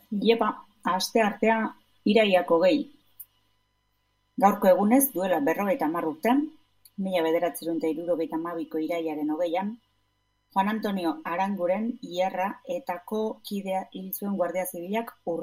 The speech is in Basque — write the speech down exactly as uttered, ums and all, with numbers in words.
Iepa, asteartea irailak hogei. Gaurko egunez duela berrogeita hamar urte, mila bederatziehun eta hirurogeita hamabiko irailaren hogeian, Juan Antonio Aranguren Ierra etako kidea hil zuen Guardia Zibilak